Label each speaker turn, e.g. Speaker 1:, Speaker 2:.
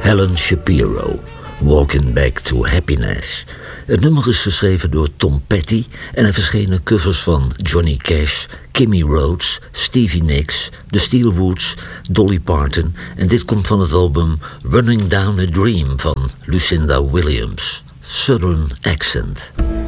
Speaker 1: Helen Shapiro, Walking Back to Happiness. Het nummer is geschreven door Tom Petty en er verschenen covers van Johnny Cash, Kimmy Rhodes, Stevie Nicks, The Steelwoods, Dolly Parton en dit komt van het album Running Down a Dream van Lucinda Williams. Southern Accent.